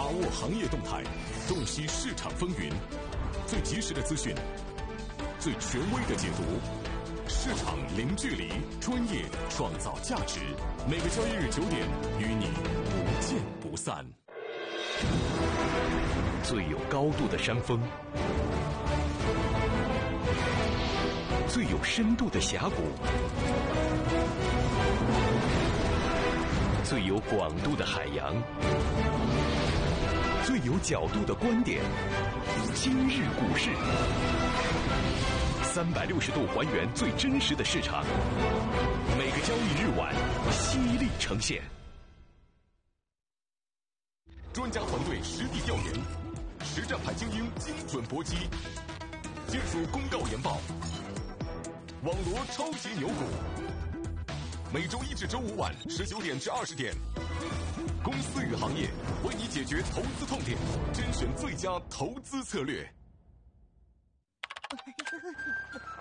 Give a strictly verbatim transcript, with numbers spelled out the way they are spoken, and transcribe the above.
握行业动态，洞悉市场风云，最及时的资讯，最权威的解读。市场零距离，专业创造价值。每个交易日九点，与你不见不散。 最有高度的山峰，最有深度的峡谷，最有广度的海洋，最有角度的观点。今日股市，三百六十度还原最真实的市场，每个交易日晚犀利呈现。 专家团队实地调研，实战派精英精准搏击，技术公告研报，网罗超级牛股。每周一至周五晚十九点至二十点，公司与行业为你解决投资痛点，甄选最佳投资策略。